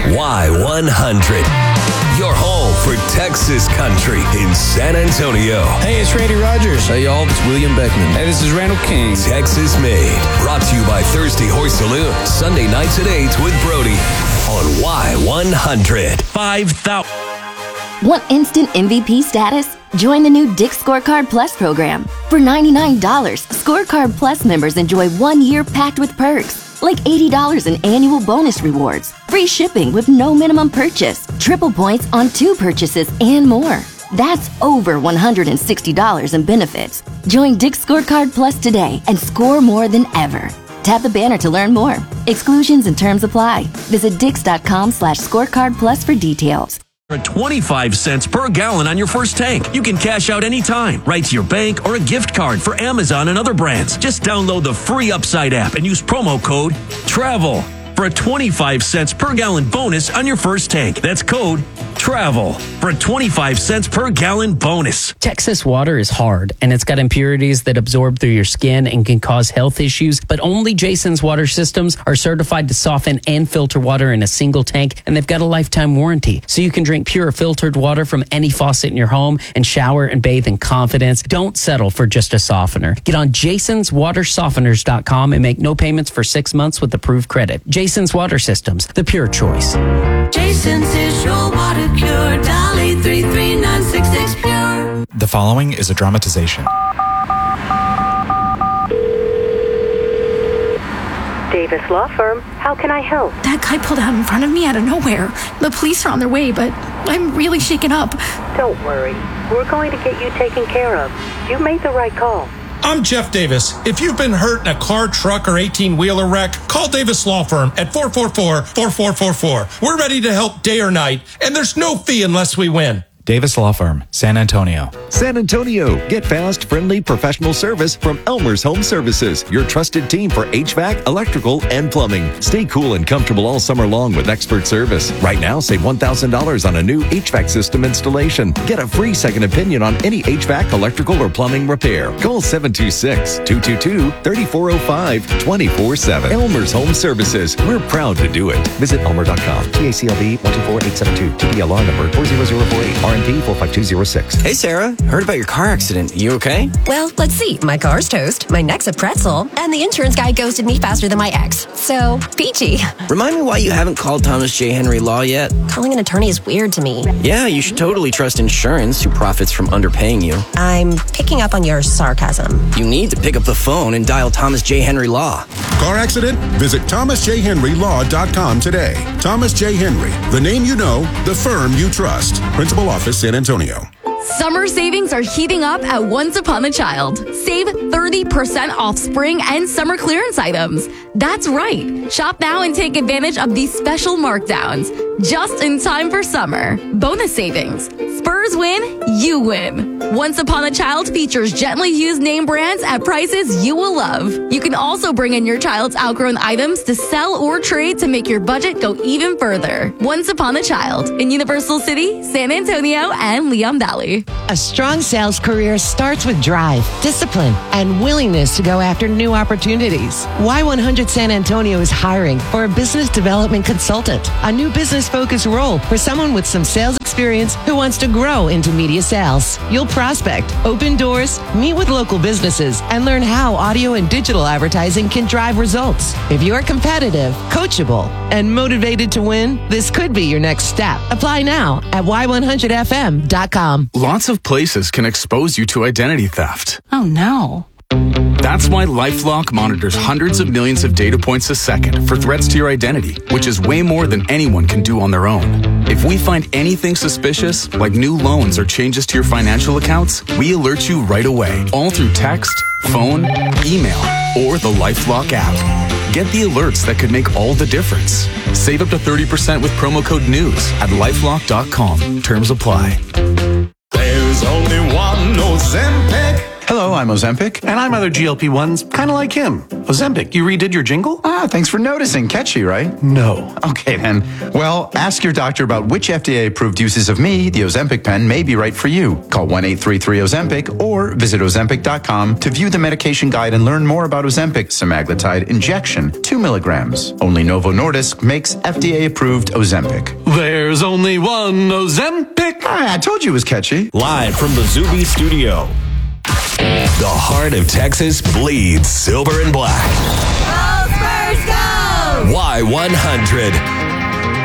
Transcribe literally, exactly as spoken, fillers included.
Y one hundred. Your home for Texas country in San Antonio. Hey, it's Randy Rogers. Hey, y'all, it's William Beckman. Hey, this is Randall King. Texas Made. Brought to you by Thirsty Horse Saloon. Sunday nights at eight with Brody on Y one hundred. five thousand. Want instant M V P status? Join the new Dick's Scorecard Plus program. For ninety-nine dollars, Scorecard Plus members enjoy one year packed with perks, like eighty dollars in annual bonus rewards, free shipping with no minimum purchase, triple points on two purchases, and more. That's over one hundred sixty dollars in benefits. Join Dick's Scorecard Plus today and score more than ever. Tap the banner to learn more. Exclusions and terms apply. Visit dix.com slash scorecard plus for details. twenty-five cents per gallon on your first tank. You can cash out anytime, right to your bank or a gift card for Amazon and other brands. Just download the free Upside app and use promo code TRAVEL for a twenty-five cents per gallon bonus on your first tank. That's code TRAVEL for a twenty-five cents per gallon bonus. Texas water is hard, and it's got impurities that absorb through your skin and can cause health issues, but only Jason's water systems are certified to soften and filter water in a single tank, and they've got a lifetime warranty. So you can drink pure filtered water from any faucet in your home and shower and bathe in confidence. Don't settle for just a softener. Get on jasons water softeners dot com and make no payments for six months with approved credit. Jason's Water Systems, the pure choice. Jason's is your water cure. Dial eight three three nine six six pure. The following is a dramatization. Davis Law Firm, how can I help? That guy pulled out in front of me out of nowhere. The police are on their way, but I'm really shaken up. Don't worry. We're going to get you taken care of. You made the right call. I'm Jeff Davis. If you've been hurt in a car, truck, or eighteen-wheeler wreck, call Davis Law Firm at four four four, four four four four. We're ready to help day or night, and there's no fee unless we win. Davis Law Firm, San Antonio. San Antonio. Get fast, friendly, professional service from Elmer's Home Services, your trusted team for H V A C, electrical, and plumbing. Stay cool and comfortable all summer long with expert service. Right now, save one thousand dollars on a new H V A C system installation. Get a free second opinion on any H V A C, electrical, or plumbing repair. Call seven two six, two two two, three four zero five, two four seven. Elmer's Home Services. We're proud to do it. Visit elmer dot com. T A C L B one two four eight seven two. T B L R number four zero zero four eight. R and D four five two zero six. Hey, Sarah. Heard about your car accident. You okay? Well, let's see. My car's toast, my neck's a pretzel, and the insurance guy ghosted me faster than my ex. So, peachy. Remind me why you haven't called Thomas J. Henry Law yet. Calling an attorney is weird to me. Yeah, you should totally trust insurance, who profits from underpaying you. I'm picking up on your sarcasm. You need to pick up the phone and dial Thomas J. Henry Law. Car accident? Visit thomas j henry law dot com today. Thomas J. Henry, the name you know, the firm you trust. Principal office, San Antonio. Summer savings are heating up at Once Upon a Child. Save thirty percent off spring and summer clearance items. That's right. Shop now and take advantage of these special markdowns. Just in time for summer. Bonus savings. Spurs win, you win. Once Upon a Child features gently used name brands at prices you will love. You can also bring in your child's outgrown items to sell or trade to make your budget go even further. Once Upon a Child in Universal City, San Antonio, and Leon Valley. A strong sales career starts with drive, discipline, and willingness to go after new opportunities. Y one hundred San Antonio is hiring for a business development consultant, a new business-focused role for someone with some sales experience who wants to grow into media sales. You'll prospect, open doors, meet with local businesses, and learn how audio and digital advertising can drive results. If you're competitive, coachable, and motivated to win, this could be your next step. Apply now at y one hundred f m dot com. Lots of places can expose you to identity theft. Oh no. That's why LifeLock monitors hundreds of millions of data points a second for threats to your identity, which is way more than anyone can do on their own. If we find anything suspicious, like new loans or changes to your financial accounts, we alert you right away, all through text, phone, email, or the LifeLock app. Get the alerts that could make all the difference. Save up to thirty percent with promo code NEWS at lifelock dot com. Terms apply. There's only one Ozempic. Hello, I'm Ozempic. And I'm other G L P ones, kind of like him. Ozempic, you redid your jingle? Ah, thanks for noticing. Catchy, right? No. Okay, then. Well, ask your doctor about which F D A-approved uses of me, the Ozempic pen, may be right for you. Call one eight three three Ozempic or visit Ozempic dot com to view the medication guide and learn more about Ozempic semaglutide injection, two milligrams. Only Novo Nordisk makes F D A-approved Ozempic. There's only one Ozempic. Ah, I told you it was catchy. Live from the Zuby studio. The heart of Texas bleeds silver and black. Go Spurs, go! Y one hundred.